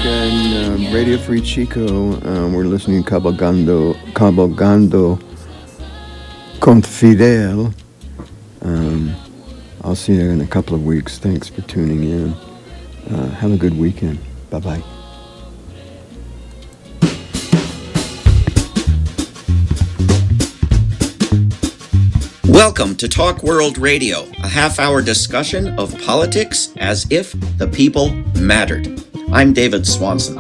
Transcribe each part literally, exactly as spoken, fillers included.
again. Uh, Radio Free Chico. Um, we're listening to Cabalgando, Cabalgando con Fidel. Um, I'll see you in a couple of weeks. Thanks for tuning in. Uh, have a good weekend. Bye-bye. Welcome to Talk World Radio, a half-hour discussion of politics as if the people mattered. I'm David Swanson.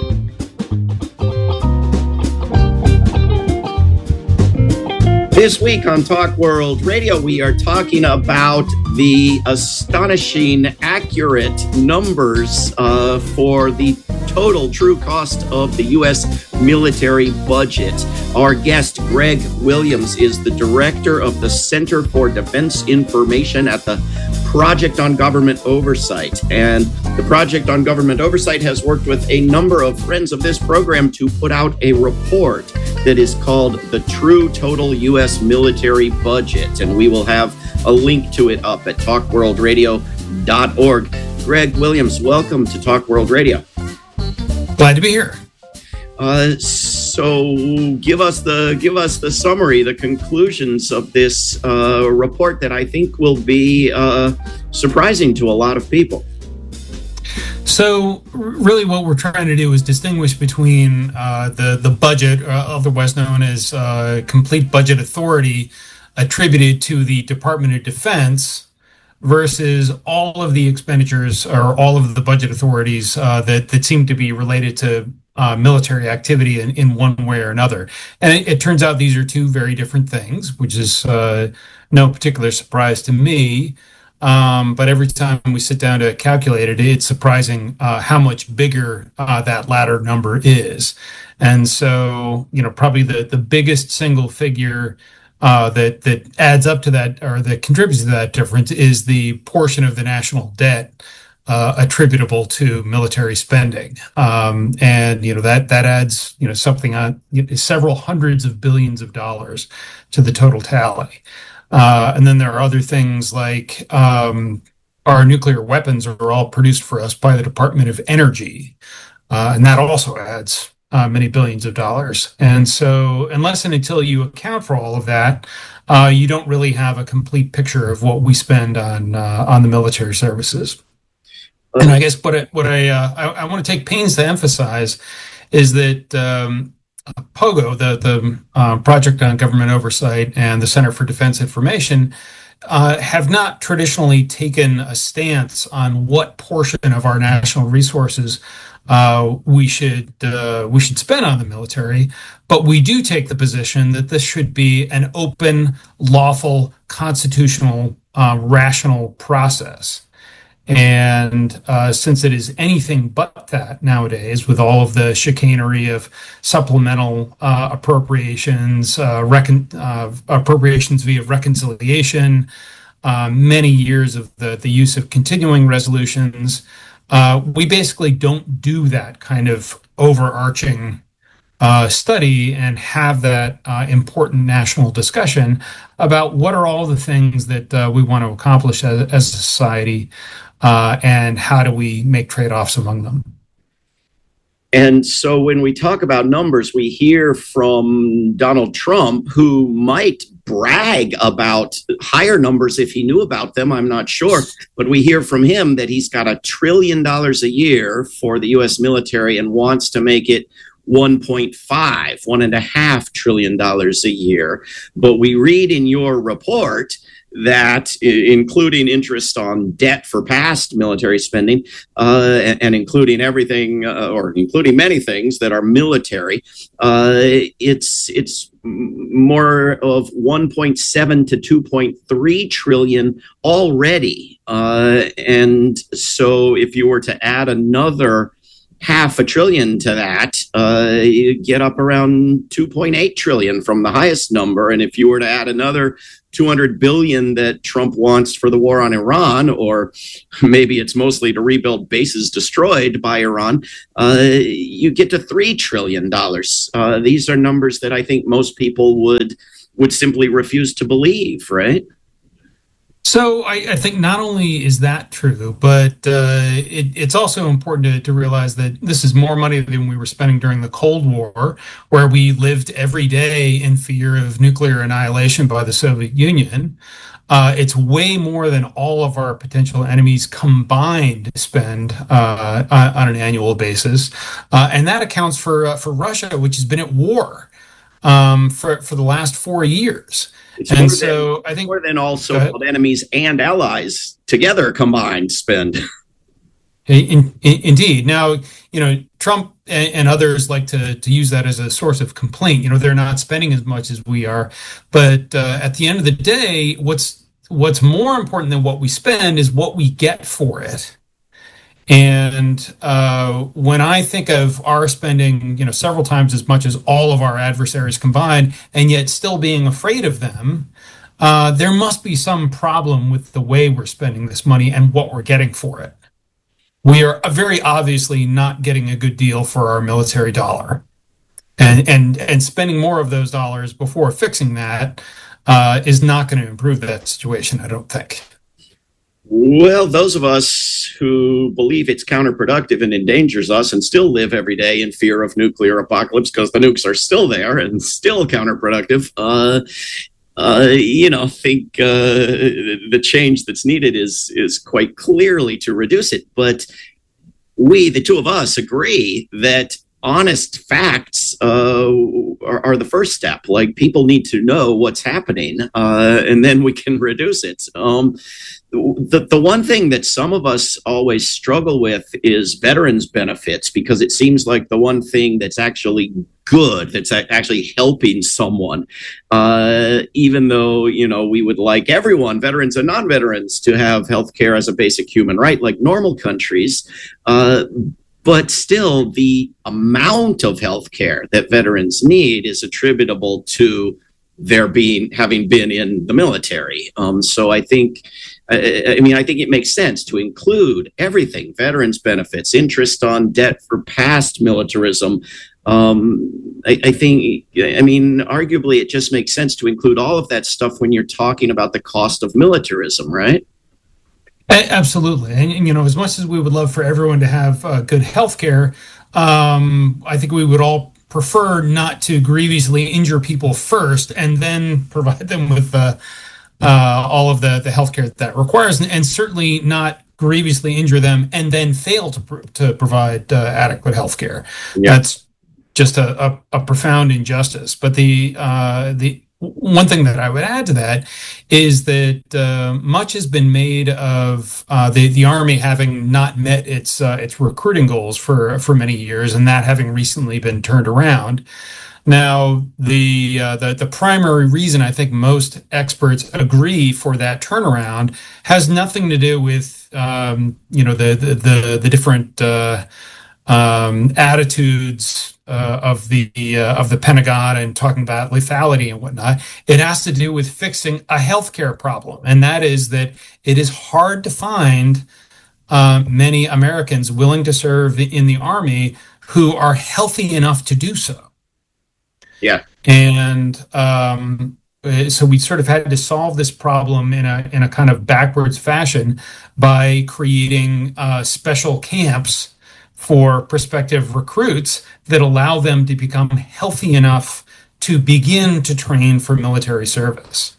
This week on Talk World Radio, we are talking about the astonishing, accurate numbers uh, for the total true cost of the U S military budget. Our guest, Greg Williams, is the director of the Center for Defense Information at the Project on Government Oversight. And the Project on Government Oversight has worked with a number of friends of this program to put out a report that is called The True Total U S Military Budget. And we will have a link to it up at talk world radio dot org. Greg Williams, welcome to Talk World Radio. Glad to be here. Uh, so give us the give us the summary, the conclusions of this uh, report that I think will be uh, surprising to a lot of people. So really what we're trying to do is distinguish between uh, the, the budget, uh, otherwise known as uh, complete budget authority, attributed to the Department of Defense, versus all of the expenditures or all of the budget authorities uh, that, that seem to be related to uh, military activity in, in one way or another. And it, it turns out these are two very different things, which is uh, no particular surprise to me. Um, but every time we sit down to calculate it, it's surprising uh, how much bigger uh, that latter number is. And so, you know, probably the, the biggest single figure Uh, that that adds up to that, or that contributes to that difference, is the portion of the national debt uh, attributable to military spending, um, and you know that that adds you know something on you know, several hundreds of billions of dollars to the total tally. Uh, and then there are other things like um, our nuclear weapons are all produced for us by the Department of Energy, uh, and that also adds Uh, many billions of dollars. And so unless and until you account for all of that, uh, you don't really have a complete picture of what we spend on uh, on the military services. And I guess what I, what I, uh, I, I want to take pains to emphasize is that um, POGO, the, the uh, Project on Government Oversight, and the Center for Defense Information uh, have not traditionally taken a stance on what portion of our national resources Uh, we should uh, we should spend on the military, but we do take the position that this should be an open, lawful, constitutional, uh, rational process. And uh, since it is anything but that nowadays, with all of the chicanery of supplemental uh, appropriations, uh, recon- uh, appropriations via reconciliation, uh, many years of the, the use of continuing resolutions, Uh, we basically don't do that kind of overarching uh, study and have that uh, important national discussion about what are all the things that uh, we want to accomplish as, as a society, uh, and how do we make trade-offs among them. And so when we talk about numbers, we hear from Donald Trump, who might brag about higher numbers if he knew about them. I'm not sure. But we hear from him that he's got a trillion dollars a year for the U S military and wants to make it one point five, one and a half trillion dollars a year. But we read in your report that, including interest on debt for past military spending, uh, and, and including everything, uh, or including many things that are military, uh, it's it's more of one point seven to two point three trillion already. Uh, and so if you were to add another half a trillion to that, uh, you get up around two point eight trillion from the highest number. And if you were to add another two hundred billion that Trump wants for the war on Iran, or maybe it's mostly to rebuild bases destroyed by Iran, uh, you get to three trillion dollars. Uh, these are numbers that I think most people would would simply refuse to believe, right? So I, I think not only is that true, but uh, it, it's also important to, to realize that this is more money than we were spending during the Cold War, where we lived every day in fear of nuclear annihilation by the Soviet Union. Uh, it's way more than all of our potential enemies combined spend uh, on, on an annual basis, uh, and that accounts for uh, for Russia, which has been at war um, for for the last four years. It's and more so than, I think more than all so-called enemies and allies together combined spend. In, in, indeed. Now, you know, Trump and, and others like to to use that as a source of complaint. You know, they're not spending as much as we are, but uh, at the end of the day, what's what's more important than what we spend is what we get for it. And uh, when I think of our spending, you know, several times as much as all of our adversaries combined, and yet still being afraid of them, uh, there must be some problem with the way we're spending this money and what we're getting for it. We are very obviously not getting a good deal for our military dollar, and and and spending more of those dollars before fixing that uh, is not going to improve that situation, I don't think. Well, those of us who believe it's counterproductive and endangers us and still live every day in fear of nuclear apocalypse because the nukes are still there and still counterproductive, uh, uh, you know, think uh, the change that's needed is is quite clearly to reduce it. But we, the two of us, agree that honest facts uh, are, are the first step. Like, people need to know what's happening, uh, and then we can reduce it. Um, the, the one thing that some of us always struggle with is veterans benefits, because it seems like the one thing that's actually good, that's actually helping someone, uh, even though, you know, we would like everyone, veterans and non-veterans, to have health care as a basic human right, like normal countries. Uh, But still, the amount of health care that veterans need is attributable to their being having been in the military. Um, so I think, I, I mean, I think it makes sense to include everything: veterans benefits, interest on debt for past militarism. Um, I, I think, I mean, arguably, it just makes sense to include all of that stuff when you're talking about the cost of militarism, right? Absolutely. And, and, you know, as much as we would love for everyone to have uh, good health care, um, I think we would all prefer not to grievously injure people first and then provide them with uh, uh, all of the, the health care that, that requires, and, and certainly not grievously injure them and then fail to, pr- to provide uh, adequate health care. Yeah. That's just a, a, a profound injustice. But the uh, the one thing that I would add to that is that uh, much has been made of uh, the the Army having not met its uh, its recruiting goals for for many years, and that having recently been turned around. Now, the uh, the the primary reason I think most experts agree for that turnaround has nothing to do with um, you know the the the, the different uh, um, attitudes Uh, of the uh, of the Pentagon and talking about lethality and whatnot. It has to do with fixing a healthcare problem, and that is that it is hard to find uh, many Americans willing to serve in the Army who are healthy enough to do so. Yeah, and um, so we sort of had to solve this problem in a in a kind of backwards fashion by creating uh, special camps for prospective recruits that allow them to become healthy enough to begin to train for military service.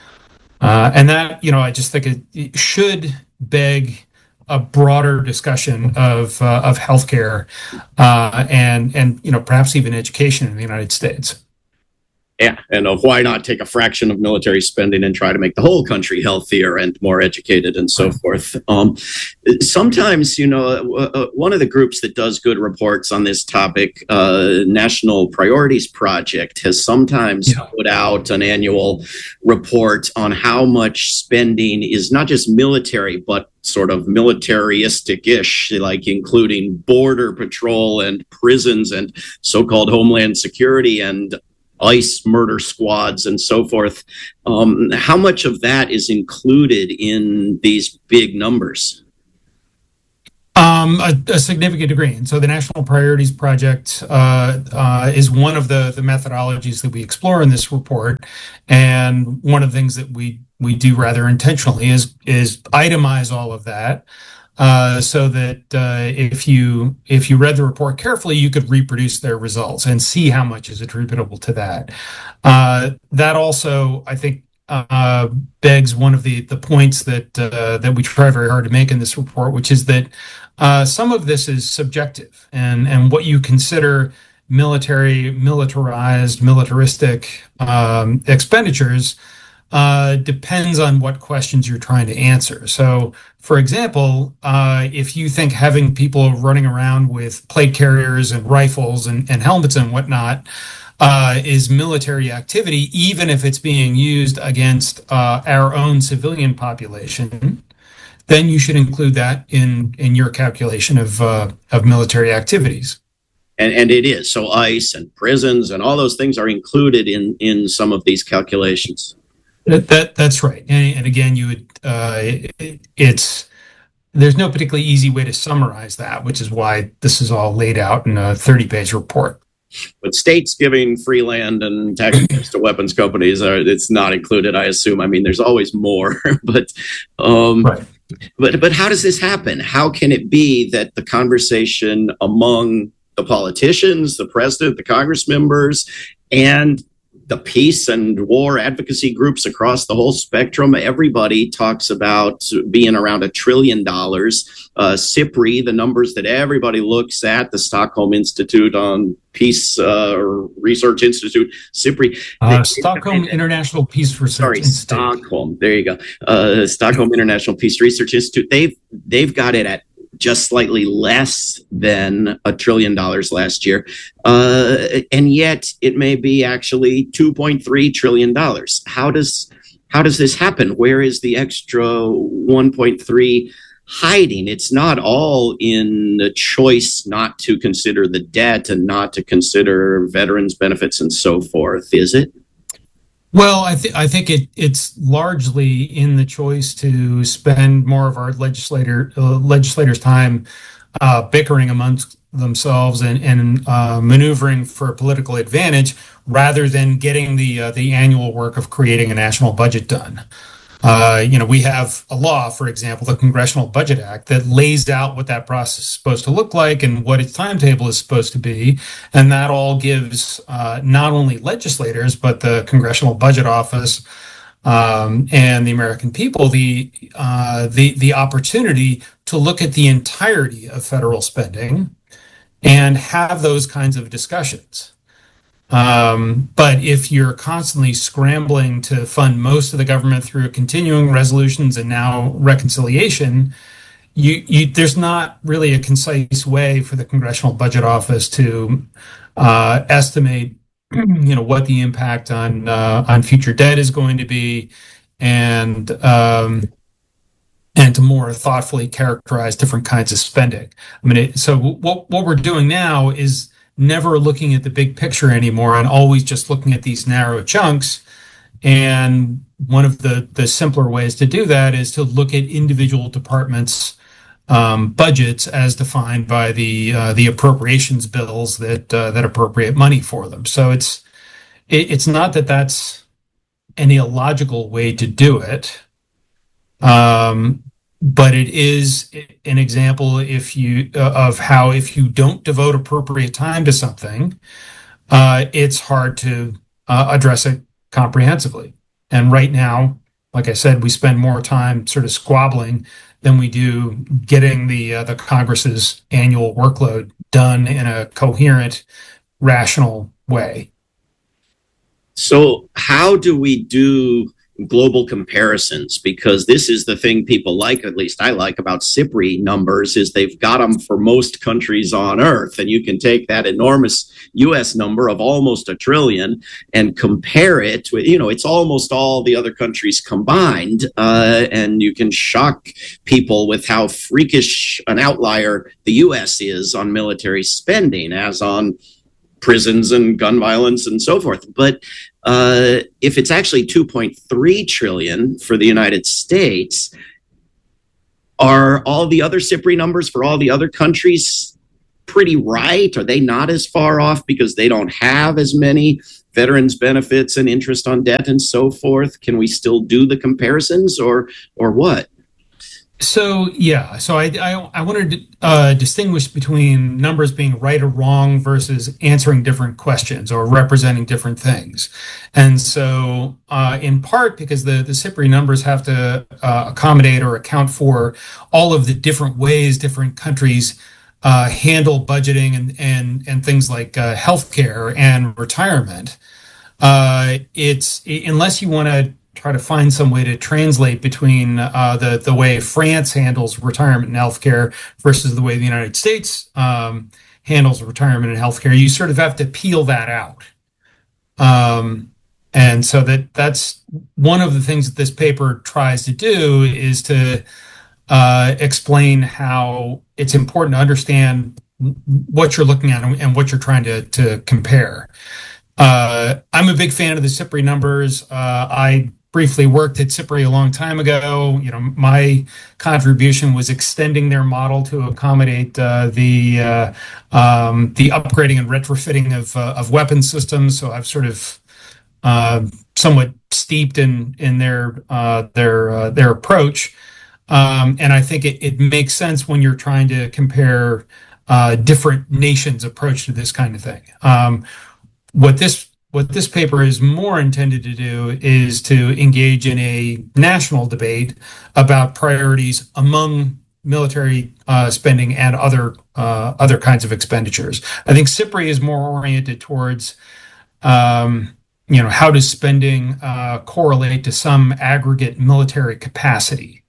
Uh, and that, you know, I just think it, it should beg a broader discussion of uh, of healthcare uh, and and you know perhaps even education in the United States. Yeah, and uh, why not take a fraction of military spending and try to make the whole country healthier and more educated and so forth? Um, sometimes, you know, uh, one of the groups that does good reports on this topic, uh, National Priorities Project, has sometimes yeah. put out an annual report on how much spending is not just military, but sort of militaristic-ish, like including border patrol and prisons and so-called homeland security and ICE murder squads and so forth. Um, how much of that is included in these big numbers? Um, a, a significant degree. And so the National Priorities Project uh, uh, is one of the, the methodologies that we explore in this report. And one of the things that we we do rather intentionally is is itemize all of that, uh, so that uh, if you if you read the report carefully, you could reproduce their results and see how much is attributable to that. Uh, that also, I think, uh, begs one of the the points that uh, that we try very hard to make in this report, which is that uh, some of this is subjective, and and what you consider military, militarized, militaristic um, expenditures uh, depends on what questions you're trying to answer. So, for example, uh, if you think having people running around with plate carriers and rifles and, and helmets and whatnot uh, is military activity, even if it's being used against uh, our own civilian population, then you should include that in, in your calculation of uh, of military activities. And, and it is. So ICE and prisons and all those things are included in, in some of these calculations. That, that that's right. And, and again, you would uh, it, it's there's no particularly easy way to summarize that, which is why this is all laid out in a thirty-page report. But states giving free land and tax breaks to weapons companies, are, it's not included, I assume. I mean, there's always more, but um, right. but but how does this happen? How can it be that the conversation among the politicians, the president, the Congress members, and the peace and war advocacy groups across the whole spectrum, everybody talks about being around a trillion dollars. Uh, SIPRI, the numbers that everybody looks at, the Stockholm Institute on Peace uh, Research Institute, SIPRI. Uh, they, Stockholm they, International Peace Research sorry, Institute. Stockholm. There you go. Uh, Stockholm International Peace Research Institute. They've they've got it at just slightly less than a trillion dollars last year. Uh, and yet it may be actually two point three trillion dollars. How does, how does this happen? Where is the extra one point three hiding? It's not all in the choice not to consider the debt and not to consider veterans benefits and so forth, is it? Well, I, th- I think it, it's largely in the choice to spend more of our legislator uh, legislators' time uh, bickering amongst themselves and, and uh, maneuvering for political advantage, rather than getting the uh, the annual work of creating a national budget done. Uh, you know, we have a law, for example, the Congressional Budget Act, that lays out what that process is supposed to look like and what its timetable is supposed to be. And that all gives uh, not only legislators, but the Congressional Budget Office um, and the American people the, uh, the, the opportunity to look at the entirety of federal spending and have those kinds of discussions. Um, but if you're constantly scrambling to fund most of the government through continuing resolutions and now reconciliation, you, you there's not really a concise way for the Congressional Budget Office to uh, estimate, you know, what the impact on uh, on future debt is going to be, and um, and to more thoughtfully characterize different kinds of spending. I mean, it, so what what we're doing now is never looking at the big picture anymore and always just looking at these narrow chunks. And one of the, the simpler ways to do that is to look at individual departments' um, budgets as defined by the uh, the appropriations bills that uh, that appropriate money for them. So it's it, it's not that that's an illogical way to do it. Um, But it is an example if you uh, of how if you don't devote appropriate time to something, uh, it's hard to uh, address it comprehensively. And right now, like I said, we spend more time sort of squabbling than we do getting the uh, the Congress's annual workload done in a coherent, rational way. So how do we do global comparisons? Because this is the thing people like, at least I like, about SIPRI numbers, is they've got them for most countries on earth, and you can take that enormous U S number of almost a trillion and compare it with, you know, it's almost all the other countries combined, uh, and you can shock people with how freakish an outlier the U S is on military spending, as on prisons and gun violence and so forth. But uh, if it's actually two point three trillion for the United States, are all the other SIPRI numbers for all the other countries pretty right? Are they not as far off because they don't have as many veterans benefits and interest on debt and so forth? Can we still do the comparisons, or or what? So yeah, so I I, I wanted to uh, distinguish between numbers being right or wrong versus answering different questions or representing different things. And so uh, in part because the the SIPRI numbers have to uh, accommodate or account for all of the different ways different countries uh, handle budgeting and and and things like uh, healthcare and retirement. Uh, it's unless you want to try to find some way to translate between uh, the the way France handles retirement and healthcare versus the way the United States um, handles retirement and healthcare. You sort of have to peel that out, um, and so that that's one of the things that this paper tries to do is to uh, explain how it's important to understand what you're looking at and what you're trying to to compare. Uh, I'm a big fan of the SIPRI numbers. Uh, I briefly worked at SIPRI a long time ago. You know, my contribution was extending their model to accommodate uh, the uh, um, the upgrading and retrofitting of uh, of weapon systems. So I've sort of uh, somewhat steeped in in their uh, their uh, their approach, um, and I think it, it makes sense when you're trying to compare uh, different nations' approach to this kind of thing. Um, What this what this paper is more intended to do is to engage in a national debate about priorities among military uh, spending and other uh, other kinds of expenditures. I think SIPRI is more oriented towards, um, you know, how does spending uh, correlate to some aggregate military capacity?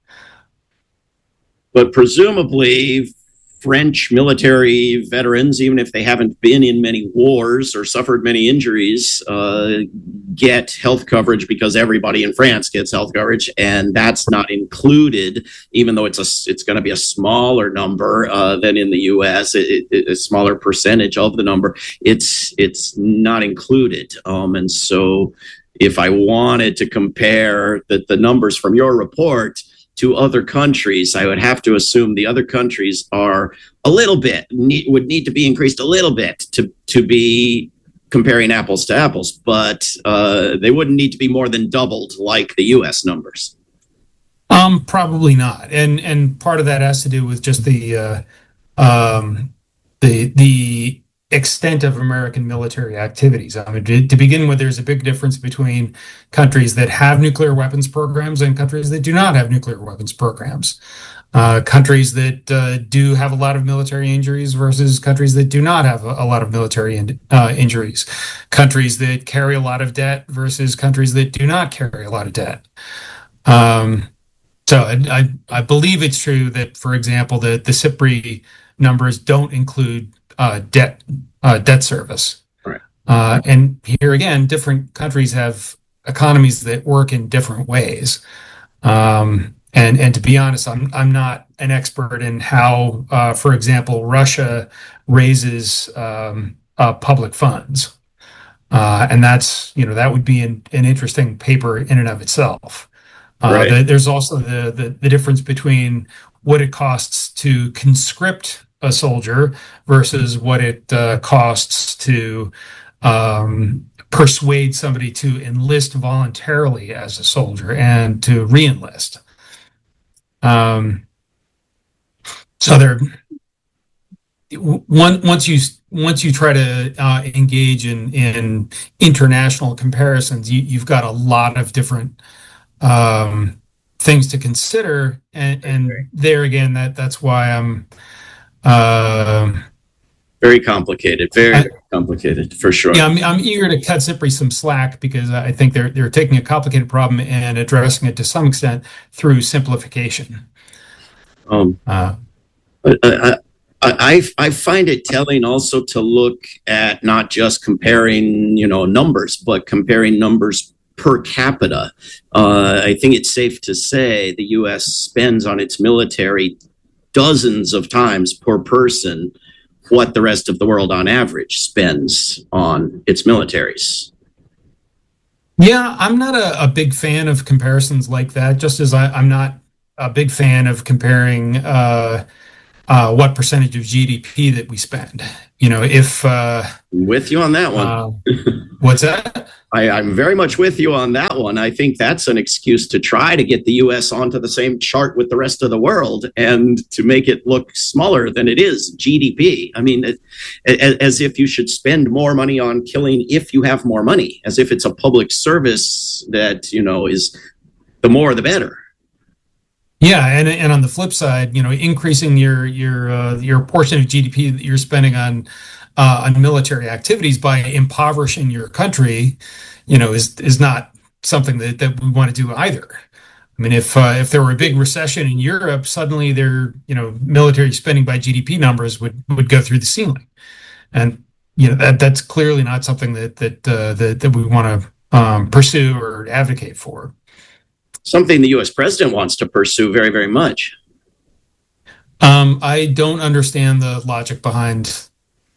But presumably, French military veterans, even if they haven't been in many wars or suffered many injuries, uh, get health coverage because everybody in France gets health coverage, and that's not included, even though it's a it's going to be a smaller number uh, than in the U S, it, it, a smaller percentage of the number. It's it's not included, um, and so if I wanted to compare the, the numbers from your report to other countries, I would have to assume the other countries are a little bit, need, would need to be increased a little bit to, to be comparing apples to apples, but uh, they wouldn't need to be more than doubled like the U S numbers. Um, probably not, and and part of that has to do with just the uh, um, the the extent of American military activities. I mean, to, to begin with, there's a big difference between countries that have nuclear weapons programs and countries that do not have nuclear weapons programs. Uh, countries that uh, do have a lot of military injuries versus countries that do not have a, a lot of military in, uh, injuries. Countries that carry a lot of debt versus countries that do not carry a lot of debt. Um, so I, I, I believe it's true that, for example, the, the SIPRI numbers don't include Uh, debt uh, debt service. Right. Uh, and here again, different countries have economies that work in different ways. Um, and and to be honest, I'm I'm not an expert in how, uh, for example, Russia raises um, uh, public funds, uh, and that's you know that would be an, an interesting paper in and of itself. Uh, right. the, there's also the, the the difference between what it costs to conscript a soldier versus what it uh, costs to um, persuade somebody to enlist voluntarily as a soldier and to re-enlist. Um, so there, one, once you once you try to uh, engage in in international comparisons, you, you've got a lot of different um, things to consider, and, and there again, that that's why I'm. Uh, very complicated, very, I, very complicated, for sure. Yeah, I'm, I'm eager to cut SIPRI some slack because I think they're they're taking a complicated problem and addressing it to some extent through simplification. Um, uh, I, I, I find it telling also to look at not just comparing, you know, numbers, but comparing numbers per capita. Uh, I think it's safe to say the U S spends on its military dozens of times per person what the rest of the world on average spends on its militaries. Yeah, I'm not a, a big fan of comparisons like that, just as I, I'm not a big fan of comparing uh, uh, what percentage of G D P that we spend. You know, if uh, with you on that one. Uh, what's that? I, I'm very much with you on that one. I think that's an excuse to try to get the U S onto the same chart with the rest of the world and to make it look smaller than it is, G D P. I mean, it, as, as if you should spend more money on killing if you have more money, as if it's a public service that, you know, is the more the better. Yeah, and and on the flip side, you know, increasing your your uh, your portion of G D P that you're spending on uh, on military activities by impoverishing your country, you know, is is not something that, that we want to do either. I mean, if uh, if there were a big recession in Europe, suddenly their you know military spending by G D P numbers would would go through the ceiling, and you know that that's clearly not something that that uh, that, that we want to um, pursue or advocate for. Something the U S president wants to pursue very, very much. Um, I don't understand the logic behind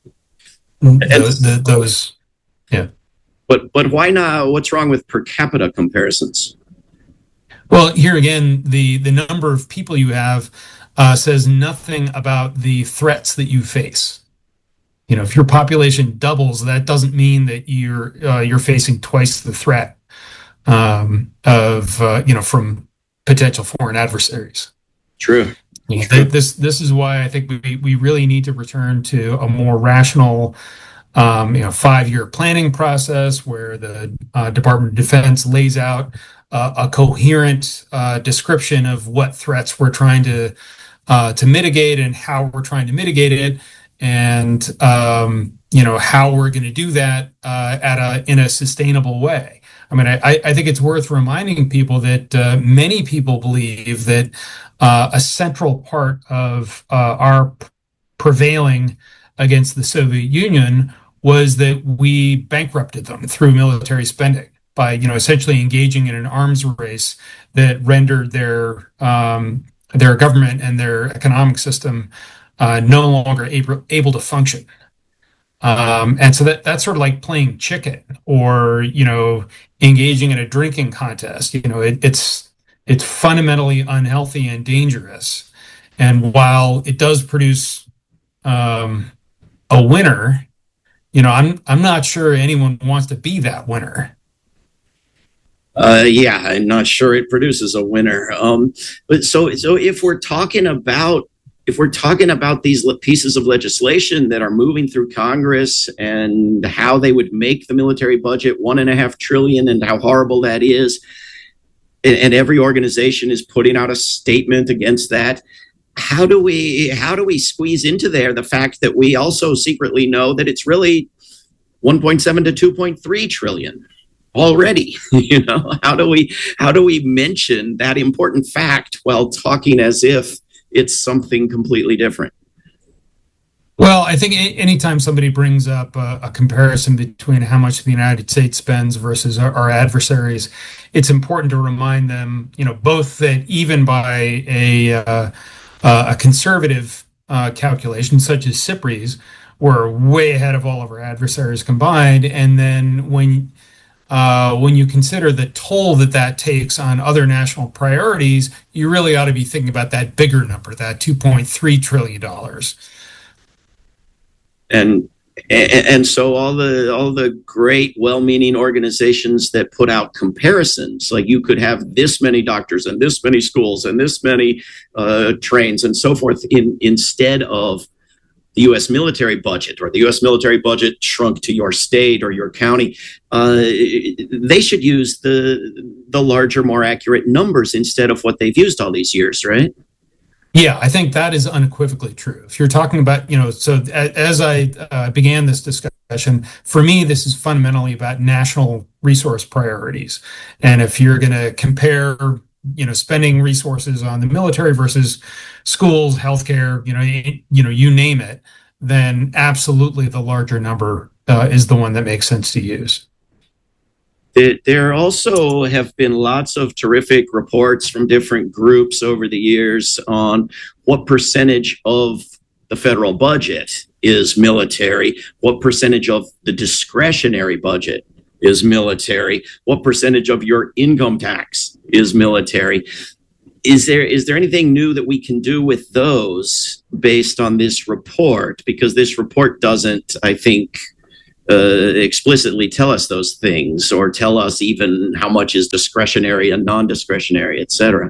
the, the, those. Yeah, but but why not? What's wrong with per capita comparisons? Well, here again, the the number of people you have uh, says nothing about the threats that you face. You know, if your population doubles, that doesn't mean that you're uh, you're facing twice the threat. Um, of uh, you know from potential foreign adversaries. True. You know, th- this this is why I think we we really need to return to a more rational, um, you know, five year planning process where the uh, Department of Defense lays out uh, a coherent uh, description of what threats we're trying to uh, to mitigate and how we're trying to mitigate it, and um, you know how we're going to do that uh, at a in a sustainable way. I mean, I, I think it's worth reminding people that uh, many people believe that uh, a central part of uh, our p- prevailing against the Soviet Union was that we bankrupted them through military spending by, you know, essentially engaging in an arms race that rendered their um, their government and their economic system uh, no longer able, able to function. Um, and so that that's sort of like playing chicken or, you know, engaging in a drinking contest. You know, it, it's it's fundamentally unhealthy and dangerous. And while it does produce um, a winner, you know, I'm I'm not sure anyone wants to be that winner. Uh, yeah, I'm not sure it produces a winner. Um, but so so if we're talking about If we're talking about these pieces of legislation that are moving through Congress and how they would make the military budget one and a half trillion and how horrible that is, and, and every organization is putting out a statement against that, how do we how do we squeeze into there the fact that we also secretly know that it's really one point seven to two point three trillion already? You know, how do we how do we mention that important fact while talking as if it's something completely different? Well, I think anytime somebody brings up a, a comparison between how much the United States spends versus our, our adversaries, it's important to remind them, you know, both that even by a uh, uh, a conservative uh, calculation such as SIPRI's, we're way ahead of all of our adversaries combined. And then when Uh, when you consider the toll that that takes on other national priorities, you really ought to be thinking about that bigger number, that two point three trillion dollars. And, and and so all the all the great, well-meaning organizations that put out comparisons, like you could have this many doctors and this many schools and this many uh, trains and so forth, in instead of the U S military budget, or the U S military budget shrunk to your state or your county, uh, they should use the the larger, more accurate numbers instead of what they've used all these years, right? Yeah, I think that is unequivocally true. If you're talking about, you know, so as I uh, began this discussion, for me, this is fundamentally about national resource priorities. And if you're going to compare, you know, spending resources on the military versus schools, healthcare, you know, you, you know, you name it, then absolutely the larger number uh, is the one that makes sense to use. There also have been lots of terrific reports from different groups over the years on what percentage of the federal budget is military, what percentage of the discretionary budget is military, what percentage of your income tax is military. is there is there anything new that we can do with those based on this report? Because this report doesn't, I think, uh, explicitly tell us those things, or tell us even how much is discretionary and non-discretionary, et cetera.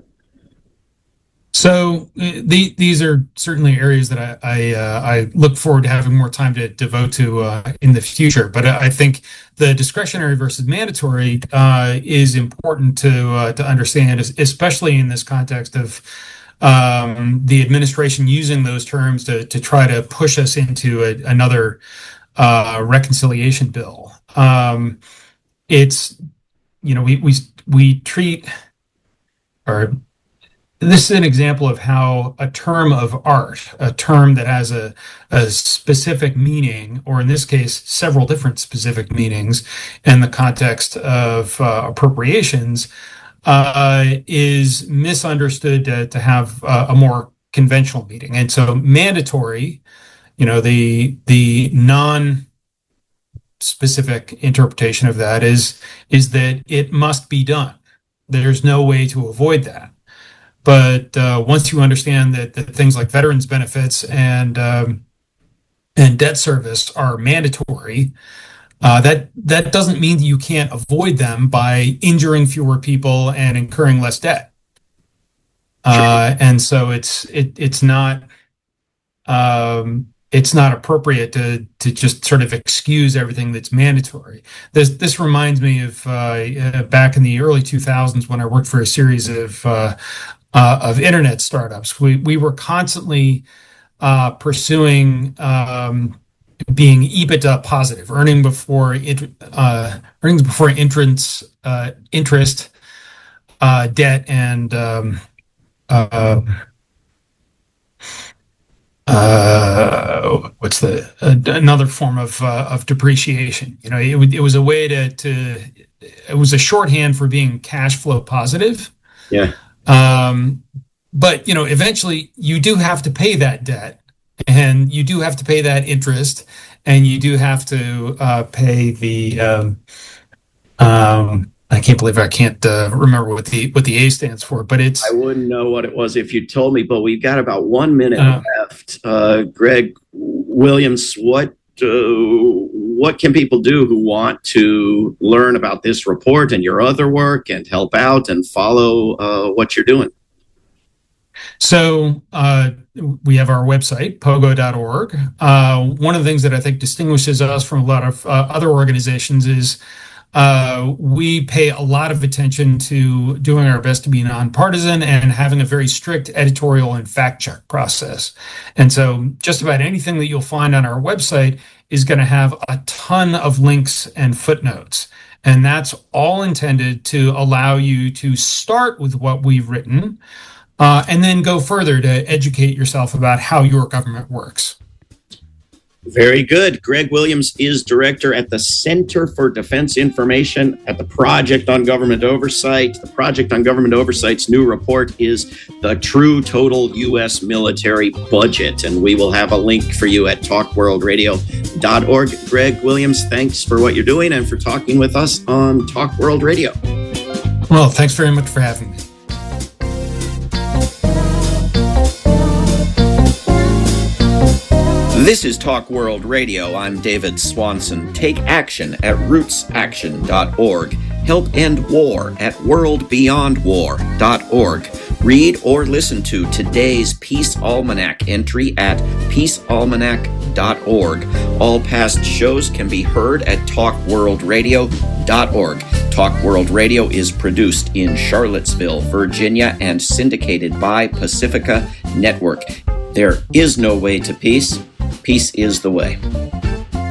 So the, these are certainly areas that I I, uh, I look forward to having more time to devote to uh, in the future. But I think the discretionary versus mandatory uh, is important to uh, to understand, especially in this context of um, the administration using those terms to to try to push us into a, another uh, reconciliation bill. Um, it's you know we we we treat or this is an example of how a term of art, a term that has a, a specific meaning, or in this case, several different specific meanings in the context of uh, appropriations, uh, is misunderstood to, to have uh, a more conventional meaning. And so mandatory, you know, the the non-specific interpretation of that is, is that it must be done. There's no way to avoid that. But uh, once you understand that, that things like veterans benefits and um, and debt service are mandatory, uh, that that doesn't mean that you can't avoid them by injuring fewer people and incurring less debt. Uh, and so it's it it's not um, it's not appropriate to to just sort of excuse everything that's mandatory. This this reminds me of uh, back in the early two thousands when I worked for a series of uh, Uh, of internet startups. We we were constantly uh, pursuing um, being EBITDA positive, earning before it, uh, earnings before entrance, uh, interest, uh, debt, and um, uh, uh, what's the uh, another form of uh, of depreciation. You know, it it was a way to to it was a shorthand for being cash flow positive. Yeah. Um, but, you know, eventually you do have to pay that debt, and you do have to pay that interest, and you do have to uh, pay the, um, um, I can't believe I can't uh, remember what the what the A stands for, but it's... I wouldn't know what it was if you told me, but we've got about one minute uh, left. Uh, Greg Williams, what uh, what can people do who want to learn about this report and your other work and help out and follow uh, what you're doing? So uh, we have our website, pogo dot org. Uh, one of the things that I think distinguishes us from a lot of uh, other organizations is uh, we pay a lot of attention to doing our best to be nonpartisan and having a very strict editorial and fact check process. And so just about anything that you'll find on our website is going to have a ton of links and footnotes. And that's all intended to allow you to start with what we've written uh, and then go further to educate yourself about how your government works. Very good. Greg Williams is director at the Center for Defense Information at the Project on Government Oversight. The Project on Government Oversight's new report is The True Total U S Military Budget, and we will have a link for you at talk world radio dot org. Greg Williams, thanks for what you're doing and for talking with us on Talk World Radio. Well, thanks very much for having me. This is Talk World Radio. I'm David Swanson. Take action at roots action dot org. Help end war at world beyond war dot org. Read or listen to today's Peace Almanac entry at peace almanac dot org. All past shows can be heard at talk world radio dot org. Talk World Radio is produced in Charlottesville, Virginia, and syndicated by Pacifica Network. There is no way to peace. Peace is the way.